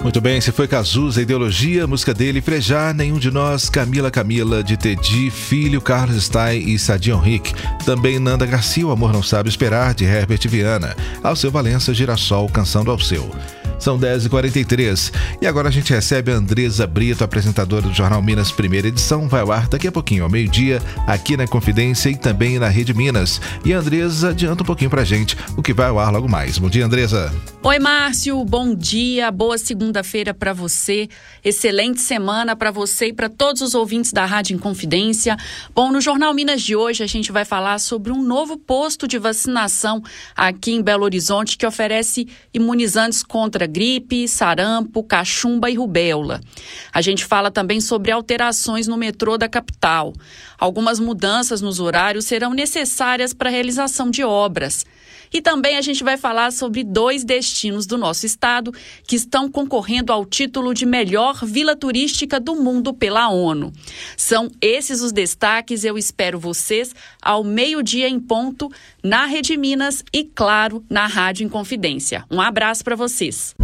Muito bem, se foi Cazuza, Ideologia, música dele, Frejá, Nenhum de Nós, Camila, de Tedi, Filho, Carlos Stein e Sadião Rick. Também Nanda Garcia, O Amor Não Sabe Esperar, de Herbert Viana. Alceu Valença, Girassol, Canção do Alceu. São 10h43 e agora a gente recebe a Andresa Brito, apresentadora do Jornal Minas, primeira edição. Vai ao ar daqui a pouquinho, ao meio-dia, aqui na Confidência e também na Rede Minas. E a Andresa adianta um pouquinho pra gente o que vai ao ar logo mais. Bom dia, Andresa. Oi, Márcio, bom dia, boa segunda-feira para você, excelente semana para você e para todos os ouvintes da Rádio Inconfidência. Bom, no Jornal Minas de hoje a gente vai falar sobre um novo posto de vacinação aqui em Belo Horizonte que oferece imunizantes contra gripe, sarampo, cachumba e rubéola. A gente fala também sobre alterações no metrô da capital. Algumas mudanças nos horários serão necessárias para a realização de obras. E também a gente vai falar sobre 2 destinos do nosso estado que estão concorrendo ao título de melhor vila turística do mundo pela ONU. São esses os destaques, eu espero vocês ao meio-dia em ponto na Rede Minas e, claro, na Rádio Inconfidência. Um abraço para vocês.